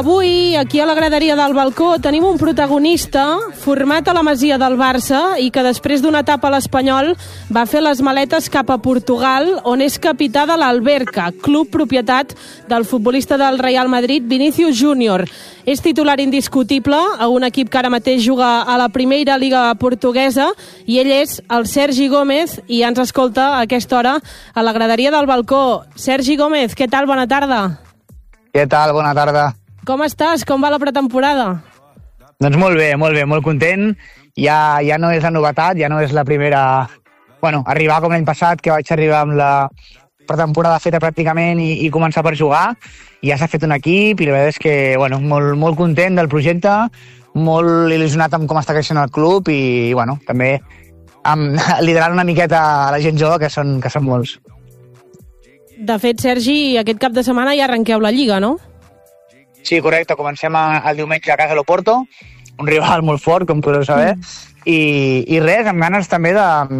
Avui, aquí a la graderia del balcó, tenim un protagonista format a la Masia del Barça i que després d'una etapa a l'Espanyol va fer les maletes cap a Portugal, on és capità de l'Alberca, club propietat del futbolista del Real Madrid, Vinícius Júnior. És titular indiscutible a un equip que ara mateix juga a la primera liga portuguesa i ell és el Sergi Gómez i ens escolta a aquesta hora a la graderia del balcó. Sergi Gómez, què tal? Bona tarda. Què tal? Bona tarda. Com estàs? Com va la pretemporada? Doncs molt bé, molt content. Ja no és la novetat, ja no és la primera... Bueno, arribar com l'any passat, que vaig arribar amb la pretemporada feta pràcticament i començar per jugar. Ja s'ha fet un equip i la veritat és que, bueno, molt content del projecte, molt il·lusionat amb com està creixent el club i, bueno, també liderant una miqueta a la gent jove, que són molts. De fet, Sergi, aquest cap de setmana ja arrenqueu la Lliga, no? Sí, correcte. Comencem el diumenge a casa de l'Oporto, un rival molt fort, com podeu saber, i res, amb ganes també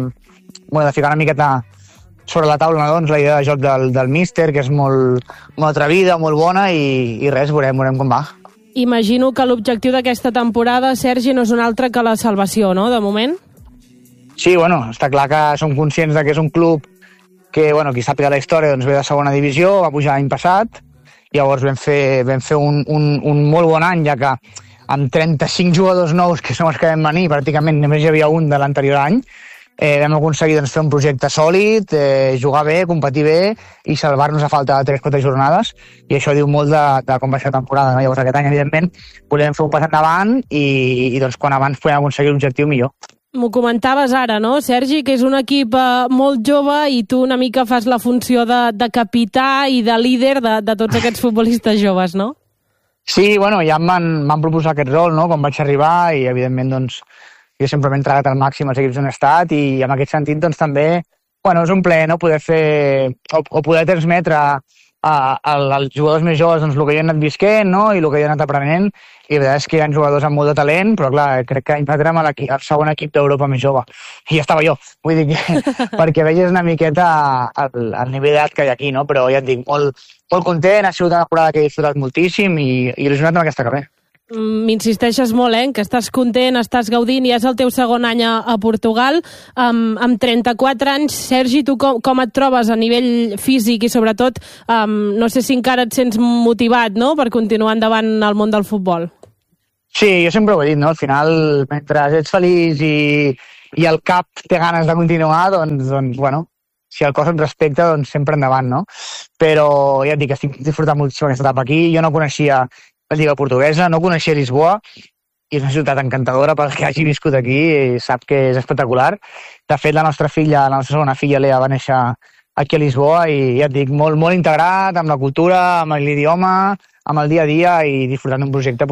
de ficar una miqueta sobre la taula, doncs, la idea de joc del míster, que és molt atrevida, molt bona, i res, veurem com va. Imagino que l'objectiu d'aquesta temporada, Sergi, no és un altre que la salvació, no?, de moment? Sí, bueno, està clar que som conscients que és un club que, bueno, qui sàpiga la història, doncs ve de segona divisió, va pujar l'any passat. Llavors vam fer un molt bon any, ja que amb 35 jugadors nous, que som els que vam venir, pràcticament només hi havia un de l'anterior any, vam aconseguir fer un projecte sòlid, jugar bé, competir bé i salvar-nos a falta de 3-4 jornades, i això diu molt de com va ser la temporada. Llavors aquest any, evidentment, volem fer un pas endavant i doncs, quan abans podem aconseguir l'objectiu, millor. M'ho comentaves ara, no, Sergi, que és un equip molt jove i tu una mica fas la funció de capità i de líder de tots aquests futbolistes joves, no? Sí, bueno, ja m'han proposat aquest rol, no?, quan vaig arribar i, evidentment, doncs, jo sempre m'he entregat al màxim als equips on he estat i, en aquest sentit, doncs, també, bueno, és un plaer, no?, poder fer o poder transmetre als jugadors més joves doncs, el que jo he anat visquent, no?, i el que jo he anat aprenent, i la veritat és que hi ha jugadors amb molt de talent, però clar, crec que nosaltres érem el segon equip d'Europa més jove, i ja estava jo, vull dir que perquè veies una miqueta el nivell d'edat que hi ha aquí, no?, però ja et dic, molt content, ha sigut una temporada que he disfrutat moltíssim i il·lusionat amb aquesta carrera. M'insisteixes molt, que estàs content, estàs gaudint, i és el teu segon any a Portugal. Amb 34 anys, Sergi, tu com et trobes a nivell físic i sobretot, no sé si encara et sents motivat, no?, per continuar endavant al món del futbol? Sí, jo sempre ho he dit, no?, al final, mentre ets feliç i el cap té ganes de continuar, doncs bueno, si el cos et respecta, doncs sempre endavant, no? Però ja et dic, estic disfrutant moltíssim aquesta etapa aquí. Jo no coneixia la Lliga Portuguesa, no coneixia Lisboa, i és una ciutat encantadora pel que hagi viscut aquí, i sap que és espectacular. De fet, la nostra segona filla, Lea, va néixer aquí a Lisboa, i ja et dic, molt integrat amb la cultura, amb l'idioma, amb el dia a dia, i disfrutant d'un projecte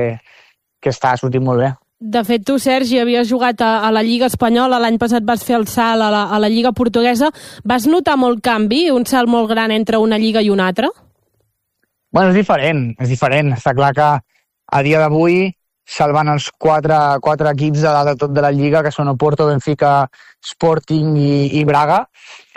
que està sortint molt bé. De fet, tu, Sergi, havies jugat a la Lliga Espanyola, l'any passat vas fer el salt a la Lliga Portuguesa. Vas notar molt canvi, un salt molt gran entre una lliga i una altra? Bueno, és diferent. Està clar que a dia d'avui, salvant els quatre equips de dalt de tot de la Lliga, que són Oporto, Benfica, Sporting i Braga,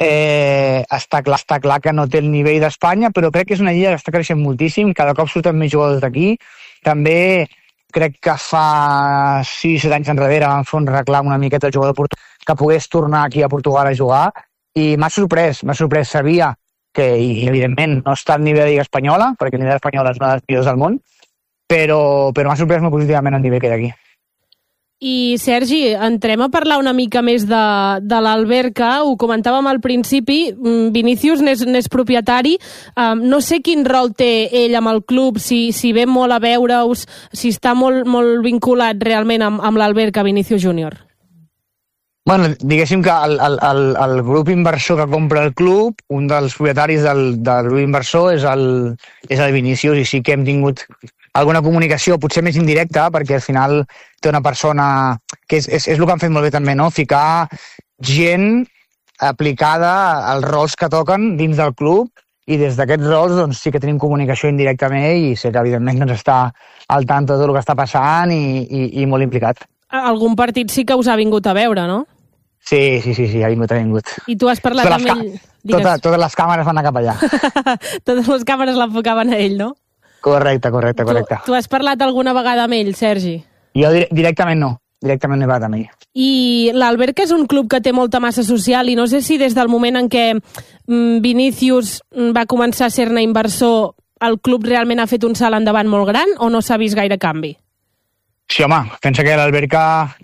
està clar que no té el nivell d'Espanya, però crec que és una lliga que està creixent moltíssim, cada cop surten més jugadors d'aquí. També crec que fa 6-7 anys enrere van fer un reclam una miqueta al jugador portuguès que pogués tornar aquí a Portugal a jugar, i m'ha sorprès, sabia que, i evidentment, no està al nivell de Lliga Espanyola, perquè el nivell espanyola és una de les millors del món, però m'ha sorprès molt positivament el nivell que hi ha aquí. I, Sergi, entrem a parlar una mica més de l'Alberca. Ho comentàvem al principi, Vinícius n'és propietari. No sé quin rol té ell amb el club, si ve molt a veure-us, si està molt vinculat realment amb l'Alberca, Vinícius Júnior. Bueno, diguéssim que el grup inversor que compra el club, un dels propietaris del grup inversor és el Vinícius, i sí que hem tingut alguna comunicació, potser més indirecta, perquè al final té una persona que és el que han fet molt bé també, no?, ficar gent aplicada als rols que toquen dins del club, i des d'aquests rols doncs, sí que tenim comunicació indirecta amb ell, i sé que evidentment doncs, està al tanto de tot el que està passant i molt implicat. Algun partit sí que us ha vingut a veure, no? Sí, ha vingut. I tu has parlat amb ell? Totes les càmeres van anar cap allà. Totes les càmeres l'enfocaven a ell, no? Correcte. Tu has parlat alguna vegada amb ell, Sergi? Jo directament no he parlat amb ell. I l'Alberca és un club que té molta massa social i no sé si des del moment en què Vinícius va començar a ser-ne inversor el club realment ha fet un salt endavant molt gran o no s'ha vist gaire canvi? Sí, home, pensa que l'Alberca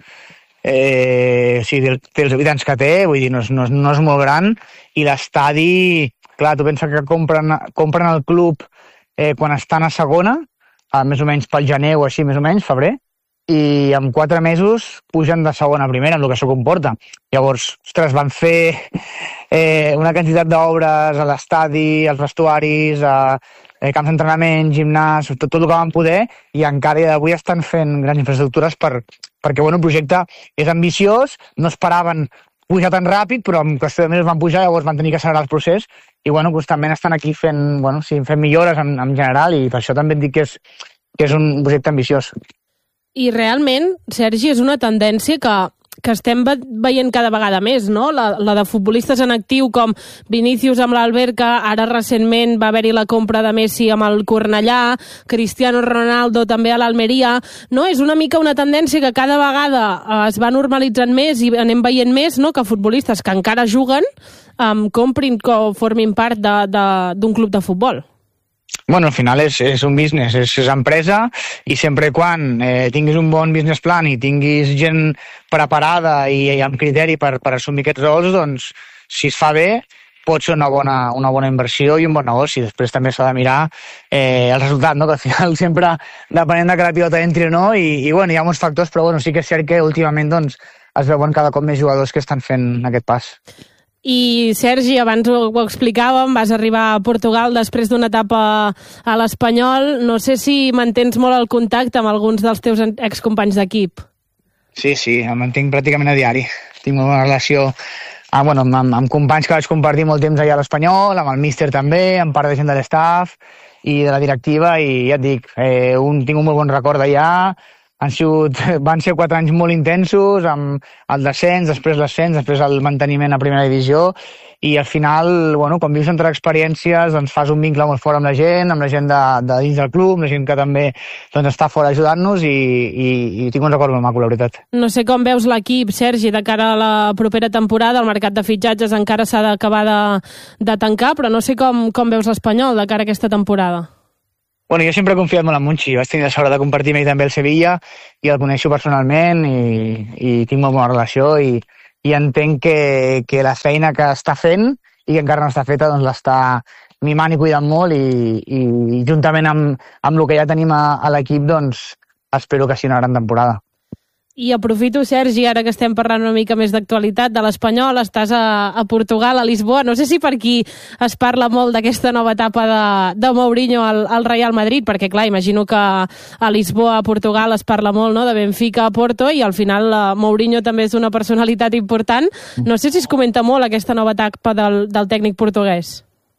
té els habitants que té, vull dir, no és molt gran, i l'estadi, clar, tu pensa que compren el club quan estan a segona, més o menys pel gener o així, més o menys, febrer, i en 4 mesos pugen de segona a primera, amb el que això comporta. Llavors, ostres, van fer una quantitat d'obres a l'estadi, als vestuaris, camps d'entrenament, gimnàs, tot el que van poder, i encara i d'avui estan fent grans infraestructures perquè el projecte és ambiciós, no esperaven pujar tan ràpid, però en qüestió de mesos van pujar, llavors van tenir que accelerar el procés, i també estan aquí fent millores en general, i per això també et dic que és un projecte ambiciós. I realment, Sergi, és una tendència que estem veient cada vegada més, no? La de futbolistes en actiu com Vinícius amb l'Alberca, ara recentment va haver-hi la compra de Messi amb el Cornellà, Cristiano Ronaldo també a l'Almeria, no? És una mica una tendència que cada vegada es va normalitzant més i anem veient més, no?, que futbolistes que encara juguen comprin o formin part d'un club de futbol. Bueno, al final és un business, és empresa, i sempre quan tinguis un bon business plan i tinguis gent preparada i amb criteri per assumir aquests rols, doncs, si es fa bé, pot ser una bona inversió i un bon negoci. Després també s'ha de mirar el resultat, no? Que al final sempre, depenent de que la pilota entri o no, i hi ha molts factors, però sí que és cert que últimament doncs, es veuen cada cop més jugadors que estan fent aquest pas. I, Sergi, abans ho explicàvem, vas arribar a Portugal després d'una etapa a l'Espanyol. No sé si mantens molt el contacte amb alguns dels teus excompanys d'equip. Sí, em mantinc pràcticament a diari. Tinc una relació amb companys que vaig compartir molt temps allà a l'Espanyol, amb el míster també, amb part de gent de l'estaff i de la directiva, i ja et dic, tinc un molt bon record d'allà. Van ser 4 anys molt intensos, amb el descens, després l'ascens, després el manteniment a primera divisió, i al final, quan vius entre experiències, doncs fas un vincle molt fort amb la gent de dins del club, la gent que també està fora ajudant-nos, i tinc un record molt maco, la veritat. No sé com veus l'equip, Sergi, de cara a la propera temporada. El mercat de fitxatges encara s'ha d'acabar de tancar, però no sé com veus l'Espanyol de cara a aquesta temporada. Jo sempre he confiat molt en Monchi. Vaig tenir la sort de compartir amb ell també el Sevilla i el coneixo personalment i tinc molt bona relació i entenc que la feina que està fent i que encara no està feta doncs l'està mimant i cuidant molt i juntament amb el que ja tenim a l'equip doncs espero que sigui una gran temporada. I aprofito, Sergi, ara que estem parlant una mica més d'actualitat de l'Espanyol, estàs a Portugal, a Lisboa. No sé si per aquí es parla molt d'aquesta nova etapa de Mourinho al Real Madrid, perquè, clar, imagino que a Lisboa, a Portugal, es parla molt, no?, de Benfica a Porto, i al final Mourinho també és una personalitat important. No sé si es comenta molt aquesta nova etapa del tècnic portuguès.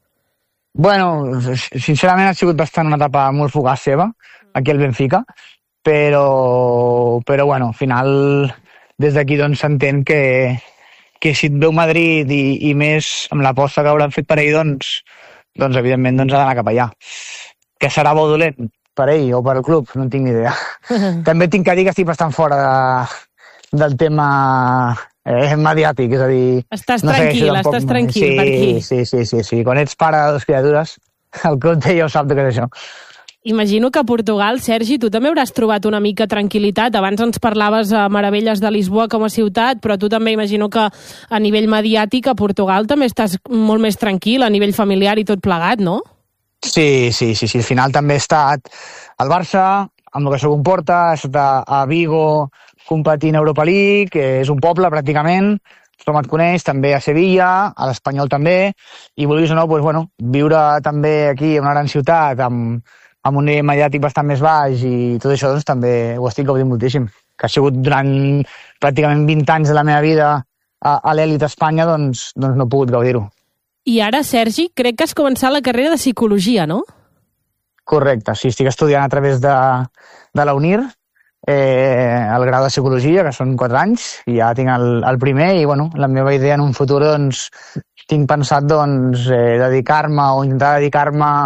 Sincerament ha sigut bastant una etapa molt fugaç seva, aquí al Benfica, però al final des d'aquí doncs s'entén que si et veu Madrid i més amb l'aposta que hauran fet per ell doncs evidentment ha d'anar cap allà. Que serà bo o dolent per ell o per el club, no en tinc ni idea. També tinc que dir que estic bastant fora del tema mediàtic, és a dir... Estàs tranquil per aquí. Sí. Quan ets pare de 2 criatures, el compte ja ho sap de què és això. Imagino que a Portugal, Sergi, tu també hauràs trobat una mica tranquil·litat. Abans ens parlaves a meravelles de Lisboa com a ciutat, però tu també imagino que a nivell mediàtic a Portugal també estàs molt més tranquil, a nivell familiar i tot plegat, no? Sí. Al final també he estat al Barça, amb el que això comporta, he estat a Vigo competint a Europa League, que és un poble pràcticament, tothom et coneix, també a Sevilla, a l'Espanyol també, i vulguis o no, viure també aquí en una gran ciutat, amb un nivell mediàtic bastant més baix i tot això doncs també ho estic gaudint moltíssim. Que ha sigut durant pràcticament 20 anys de la meva vida a l'elit d'Espanya, doncs no he pogut gaudir-ho. I ara, Sergi, crec que has començat la carrera de Psicologia, no? Correcte, sí, estic estudiant a través de la UNIR, el grau de Psicologia, que són 4 anys, i ja tinc el primer, i la meva idea en un futur, doncs, tinc pensat dedicar-me o intentar dedicar-me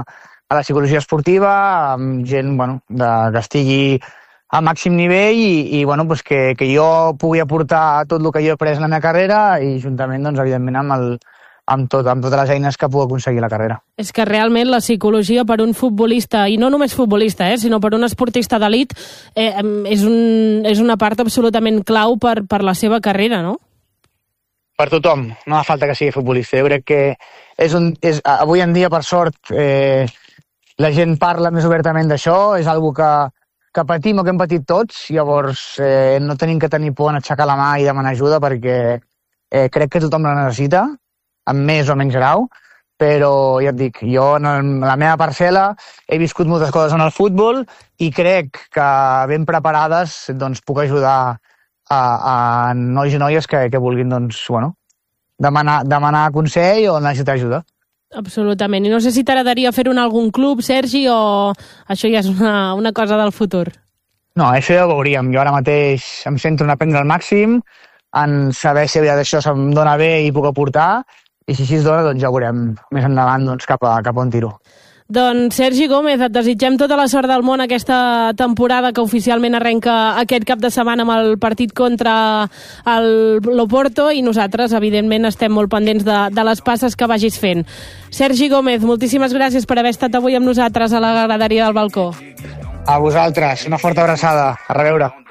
a la psicologia esportiva, amb gent que estigui a màxim nivell i pues que jo pugui aportar tot el que jo he après en la meva carrera i juntament, evidentment, amb totes les eines que puc aconseguir la carrera. És que realment la psicologia per un futbolista, i no només futbolista, sinó per un esportista d'elit, és una part absolutament clau per la seva carrera, no? Per tothom, no fa falta que sigui futbolista. Jo crec que avui en dia, per sort, la gent parla més obertament d'això, és una cosa que patim o que hem patit tots, llavors no tenim que tenir por en aixecar la mà i demanar ajuda perquè crec que tothom la necessita, amb més o menys grau, però ja et dic, jo en la meva parcel·la he viscut moltes coses en el futbol i crec que ben preparades puc ajudar a nois i noies que vulguin demanar consell o necessitar ajuda. Absolutament. I no sé si t'agradaria fer-ho en algun club, Sergi, o això ja és una cosa del futur? No, això ja ho veuríem. Jo ara mateix em centro en aprendre al màxim, en saber si això se'm dona bé i puc aportar, i si així es dona, ja ho veurem més endavant cap a on tiro. Doncs Sergi Gómez, et desitgem tota la sort del món aquesta temporada que oficialment arrenca aquest cap de setmana amb el partit contra l'Oporto i nosaltres, evidentment, estem molt pendents de les passes que vagis fent. Sergi Gómez, moltíssimes gràcies per haver estat avui amb nosaltres a la graderia del balcó. A vosaltres, una forta abraçada. A reveure.